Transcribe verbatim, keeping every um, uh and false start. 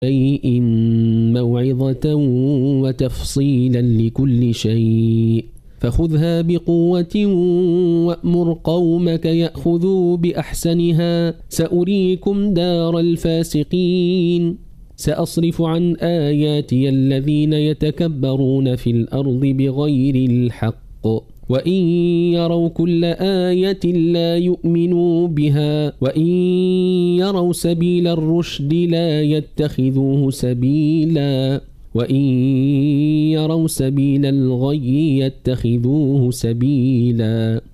شيء موعظة وتفصيلا لكل شيء فخذها بقوة وأمر قومك يأخذوا بأحسنها سأريكم دار الفاسقين سأصرف عن آياتي الذين يتكبرون في الأرض بغير الحق وإن يروا كل آية لا يؤمنوا بها وإن يروا سبيل الرشد لا يتخذوه سبيلا وإن يروا سبيل الغي يتخذوه سبيلا